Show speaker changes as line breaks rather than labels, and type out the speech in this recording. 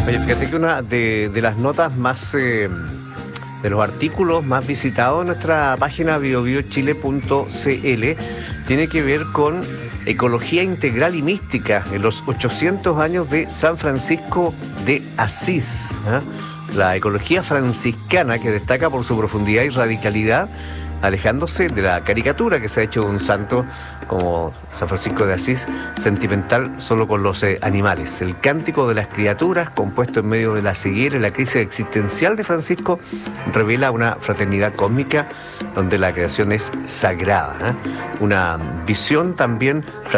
Oye, fíjate que una de las notas más, de los artículos más visitados en nuestra página biobiochile.cl tiene que ver con ecología integral y mística en los 800 años de San Francisco de Asís. La ecología franciscana, que destaca por su profundidad y radicalidad, alejándose de la caricatura que se ha hecho de un santo como San Francisco de Asís, sentimental solo con los animales. El cántico de las criaturas, compuesto en medio de la ceguera y la crisis existencial de Francisco, revela una fraternidad cósmica donde la creación es sagrada. Una visión también